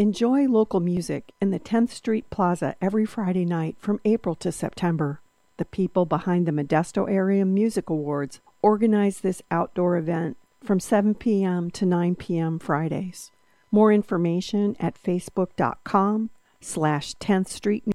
Enjoy local music in the 10th Street Plaza every Friday night from April to September. The people behind the Modesto Area Music Awards organize this outdoor event from 7 p.m. to 9 p.m. Fridays. More information at facebook.com/10th Street